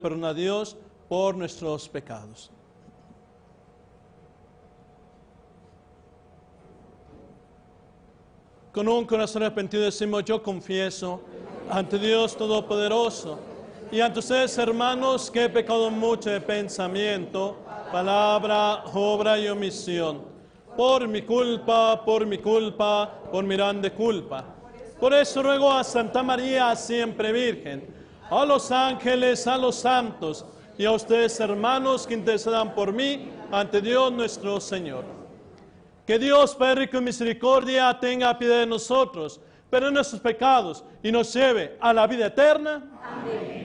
perdón a Dios por nuestros pecados. Con un corazón arrepentido decimos: yo confieso ante Dios Todopoderoso y ante ustedes, hermanos, que he pecado mucho de pensamiento, palabra, obra y omisión. Por mi culpa, por mi grande culpa. Por eso ruego a Santa María, siempre Virgen, a los ángeles, a los santos y a ustedes, hermanos, que intercedan por mí ante Dios nuestro Señor. Que Dios, Padre rico en misericordia, tenga piedad de nosotros, perdone nuestros pecados y nos lleve a la vida eterna. Amén.